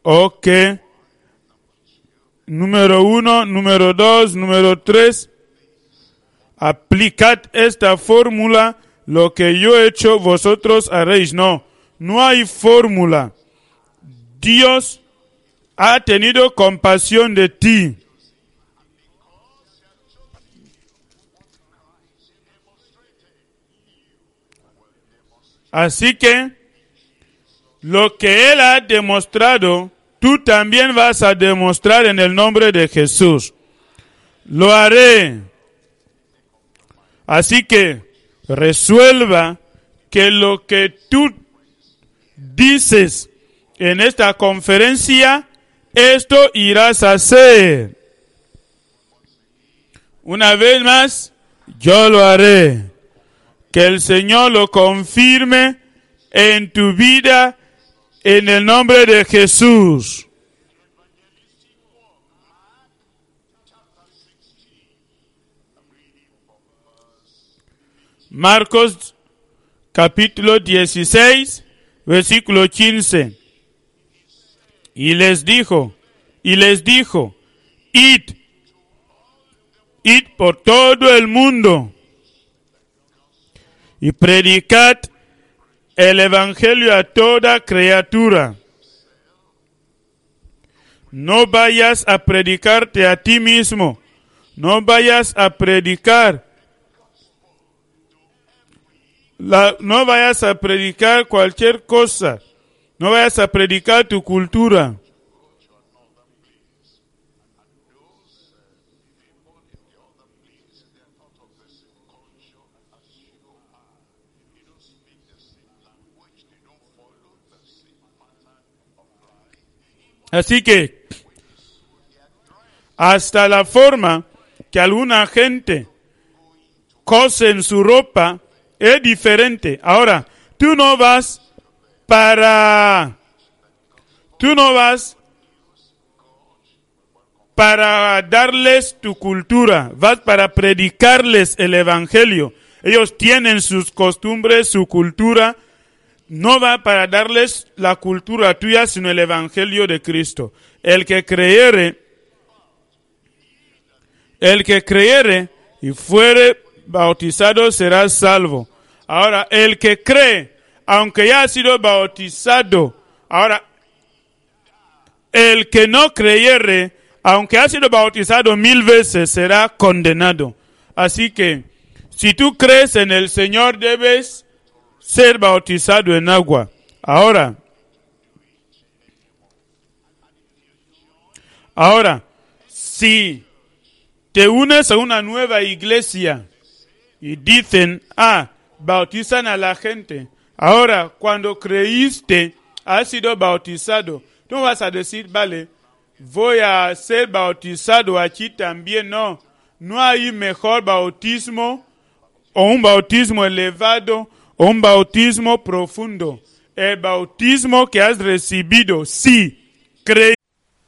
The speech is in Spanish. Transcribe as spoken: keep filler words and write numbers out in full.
o que número uno, número dos, número tres, aplicad esta fórmula, lo que yo he hecho, vosotros haréis. No, no hay fórmula. Dios ha tenido compasión de ti. Así que lo que Él ha demostrado, tú también vas a demostrar en el nombre de Jesús. Lo haré. Así que resuelva que lo que tú dices en esta conferencia, esto irás a hacer. Una vez más, yo lo haré. Que el Señor lo confirme en tu vida en el nombre de Jesús. Marcos capítulo dieciséis, versículo quince. Y les dijo, y les dijo, id, id por todo el mundo y predicad el evangelio a toda criatura. No vayas a predicarte a ti mismo, no vayas a predicar La, no vayas a predicar cualquier cosa. No vayas a predicar tu cultura. Así que, hasta la forma que alguna gente cose en su ropa es diferente. Ahora, tú no vas para, tú no vas para darles tu cultura, vas para predicarles el evangelio. Ellos tienen sus costumbres, su cultura. No va para darles la cultura tuya, sino el evangelio de Cristo. El que creyere, el que creyere y fuere bautizado será salvo. Ahora, el que cree, aunque ya ha sido bautizado, ahora, el que no creyere, aunque ha sido bautizado mil veces, será condenado. Así que, si tú crees en el Señor, debes ser bautizado en agua. Ahora, ahora, si te unes a una nueva iglesia y dicen, ah, bautizan a la gente. Ahora, cuando creíste, has sido bautizado. Tú vas a decir, vale, voy a ser bautizado aquí también. No, no hay mejor bautismo o un bautismo elevado o un bautismo profundo. El bautismo que has recibido, sí, creí.